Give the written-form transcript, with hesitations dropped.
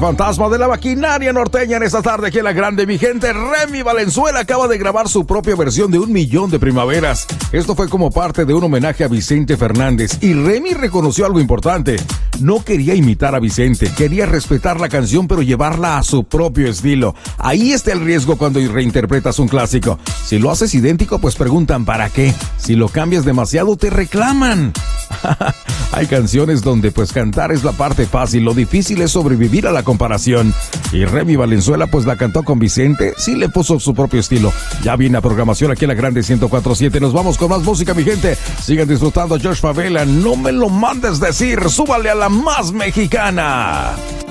fantasma de la maquinaria norteña en esta tarde aquí en La Grande. Mi gente, Remy Valenzuela acaba de grabar su propia versión de 1,000,000 de primaveras. Esto fue como parte de un homenaje a Vicente Fernández. Y Remy reconoció algo importante. No quería imitar a Vicente, quería respetar la canción pero llevarla a su propio estilo. Ahí está el riesgo cuando reinterpretas un clásico. Si lo haces idéntico, pues preguntan ¿para qué? Si lo cambias demasiado, te reclaman. Hay canciones donde pues cantar es la parte fácil, lo difícil es sobrevivir a la comparación. Y Remy Valenzuela pues la cantó con Vicente, sí le puso su propio estilo. Ya viene la programación aquí en La Grande 104.7. Nos vamos con más música, mi gente. Sigan disfrutando Josh Favela. No me lo mandes decir, súbale a la más mexicana.